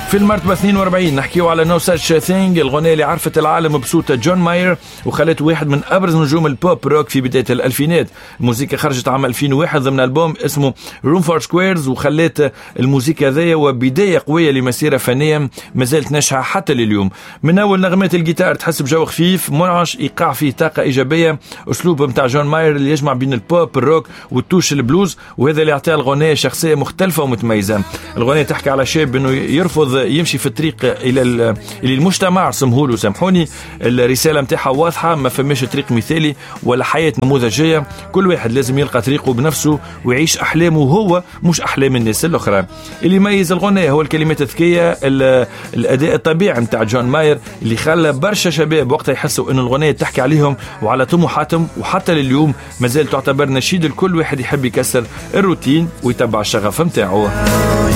في المرتبة 42 نحكيو على No Such Thing، الغنية اللي عرفت العالم بصوت جون ماير وخلت واحد من أبرز نجوم البوب روك في بداية الألفينات. الموسيقى خرجت عام 2001 ضمن ألبوم اسمه Room for Squares، وخلت الموسيقى ذي وبداية قوية لمسيرة فنية ما زالت ناجحة حتى لليوم. من أول نغمات الجيتار تحس بجو خفيف منعش إيقاع فيه طاقة إيجابية، أسلوب متاع جون ماير اللي يجمع بين البوب الروك والتوش البلوز، وهذا اللي يعطيها الغنية شخصية مختلفة ومتميزة. الغنية تحكي على شاب انه يرفض يمشي في الطريق الى المجتمع رسمهوله. سامحوني الرسالة متاعها واضحة، ما فماش طريق مثالي ولا حياة نموذجية، كل واحد لازم يلقى طريقه بنفسه ويعيش أحلامه هو مش أحلام الناس الأخرى. اللي يميز الغنية هو الكلمات الذكية، الأداء الطبيعي متاع جون ماير اللي خلى برشا شباب وقتها يحسوا أن الغنية تحكي عليهم وعلى طموحاتهم، وحتى لليوم مازال تعتبر نشيد الكل واحد يحب يكسر الروتين ويتبع الشغف متاعه.